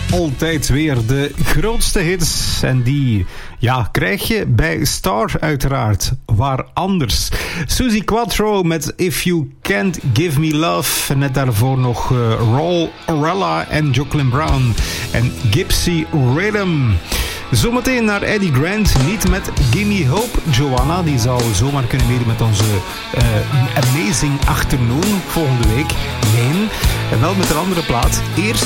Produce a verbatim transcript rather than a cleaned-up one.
altijd weer de grootste hits. En die ja, krijg je bij Star uiteraard. Waar anders? Suzi Quatro met If You Can't Give Me Love. En net daarvoor nog uh, Roll Orella en Jacqueline Brown. En Gypsy Rhythm. Zometeen naar Eddie Grant. Niet met Gimme Hope, Joanna. Die zou zomaar kunnen meedoen met onze uh, Amazing Afternoon volgende week. Nee, en wel met een andere plaat. Eerst